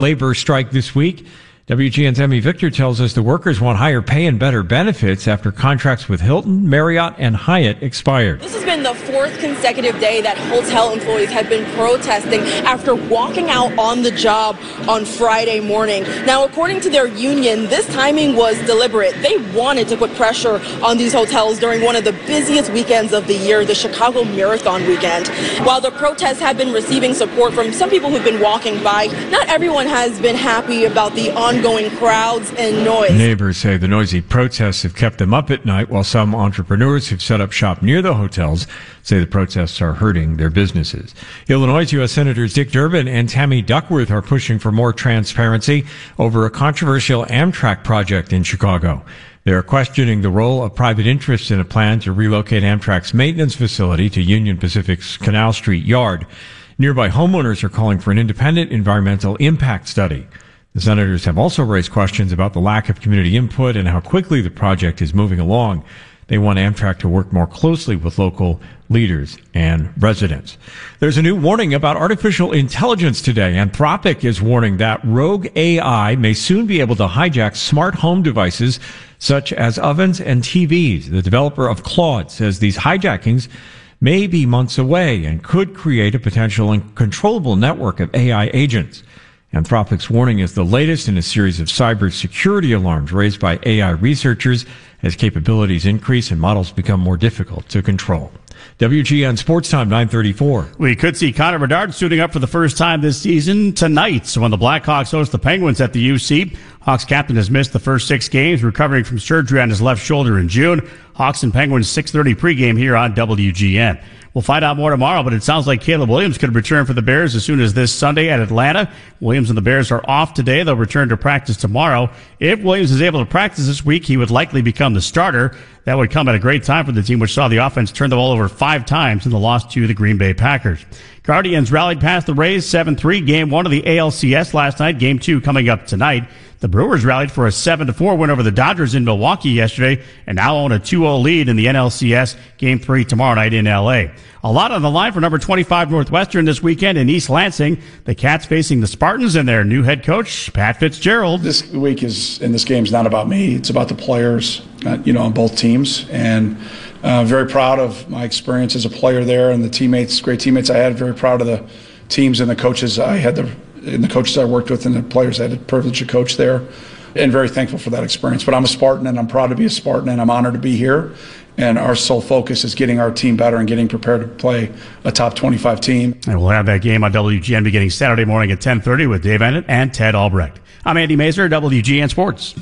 labor strike this week. WGN's Emmy Victor tells us the workers want higher pay and better benefits after contracts with Hilton, Marriott, and Hyatt expired. This has been the fourth consecutive day that hotel employees have been protesting after walking out on the job on Friday morning. Now, according to their union, this timing was deliberate. They wanted to put pressure on these hotels during one of the busiest weekends of the year, the Chicago Marathon weekend. While the protests have been receiving support from some people who've been walking by, not everyone has been happy about the ongoing crowds and noise. Neighbors say the noisy protests have kept them up at night, while some entrepreneurs who've set up shop near the hotels say the protests are hurting their businesses. Illinois U.S. Senators Dick Durbin and Tammy Duckworth are pushing for more transparency over a controversial Amtrak project in Chicago. They're questioning the role of private interests in a plan to relocate Amtrak's maintenance facility to Union Pacific's Canal Street yard. Nearby homeowners are calling for an independent environmental impact study. The senators have also raised questions about the lack of community input and how quickly the project is moving along. They want Amtrak to work more closely with local leaders and residents. There's a new warning about artificial intelligence today. Anthropic is warning that rogue AI may soon be able to hijack smart home devices such as ovens and TVs. The developer of Claude says these hijackings may be months away and could create a potential uncontrollable network of AI agents. Anthropic's warning is the latest in a series of cybersecurity alarms raised by AI researchers as capabilities increase and models become more difficult to control. WGN Sports Time, 9:34. We could see Connor Bedard suiting up for the first time this season tonight. So when the Blackhawks host the Penguins at the UC, Hawks captain has missed the first 6 games, recovering from surgery on his left shoulder in June. Hawks and Penguins 6:30 pregame here on WGN. We'll find out more tomorrow, but it sounds like Caleb Williams could return for the Bears as soon as this Sunday at Atlanta. Williams and the Bears are off today. They'll return to practice tomorrow. If Williams is able to practice this week, he would likely become the starter. That would come at a great time for the team, which saw the offense turn the ball over 5 times in the loss to the Green Bay Packers. Guardians rallied past the Rays 7-3. Game 1 of the ALCS last night. Game 2 coming up tonight. The Brewers rallied for a 7-4 win over the Dodgers in Milwaukee yesterday and now own a 2-0 lead in the NLCS. Game 3 tomorrow night in L.A. A lot on the line for number 25 Northwestern this weekend in East Lansing. The Cats facing the Spartans and their new head coach, Pat Fitzgerald. This week in this game is not about me. It's about the players, on both teams. And very proud of my experience as a player there and the teammates, great teammates I had. Very proud of the teams and the coaches I had, and the coaches I worked with and the players I had the privilege to coach there. And very thankful for that experience. But I'm a Spartan, and I'm proud to be a Spartan, and I'm honored to be here. And our sole focus is getting our team better and getting prepared to play a top 25 team. And we'll have that game on WGN beginning Saturday morning at 10:30 with Dave Ennett and Ted Albrecht. I'm Andy Mazer, WGN Sports.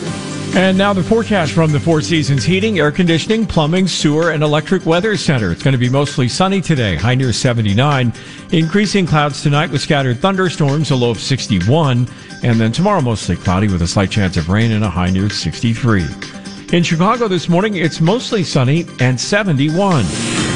And now the forecast from the Four Seasons Heating, Air Conditioning, Plumbing, Sewer, and Electric Weather Center. It's going to be mostly sunny today, high near 79. Increasing clouds tonight with scattered thunderstorms, a low of 61. And then tomorrow mostly cloudy with a slight chance of rain and a high near 63. In Chicago this morning, it's mostly sunny and 71.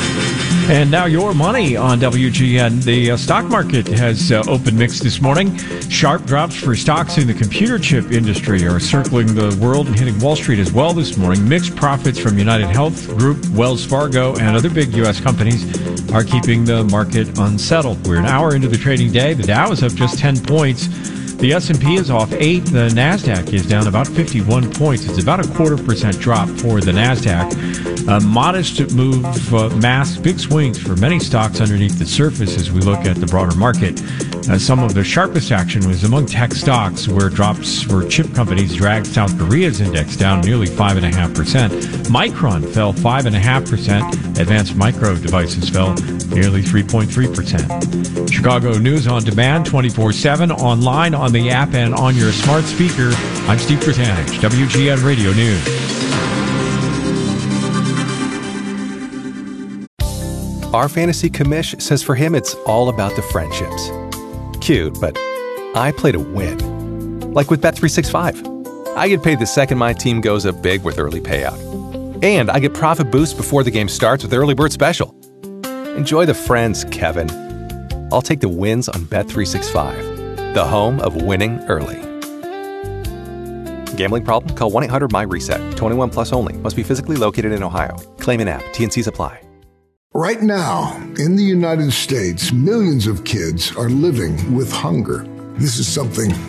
And now your money on WGN. The stock market has opened mixed this morning. Sharp drops for stocks in the computer chip industry are circling the world and hitting Wall Street as well this morning. Mixed profits from United Health Group, Wells Fargo, and other big U.S. companies are keeping the market unsettled. We're an hour into the trading day. The Dow is up just 10 points. The S&P is off 8. The NASDAQ is down about 51 points. It's about a 0.25% drop for the NASDAQ. A modest move masks big swings for many stocks underneath the surface as we look at the broader market. Some of the sharpest action was among tech stocks, where drops for chip companies dragged South Korea's index down nearly 5.5%. Micron fell 5.5%. Advanced Micro Devices fell nearly 3.3%. Chicago News on Demand, 24/7, online, on the app, and on your smart speaker. I'm Steve Kratanich, WGN Radio News. Our fantasy commish says for him it's all about the friendships. Cute, but I play to win. Like with Bet365. I get paid the second my team goes up big with early payout. And I get profit boost before the game starts with Early Bird Special. Enjoy the friends, Kevin. I'll take the wins on Bet365, the home of winning early. Gambling problem? Call 1-800-MY-RESET. 21 plus only. Must be physically located in Ohio. Claim and app. T&Cs apply. Right now, in the United States, millions of kids are living with hunger. This is something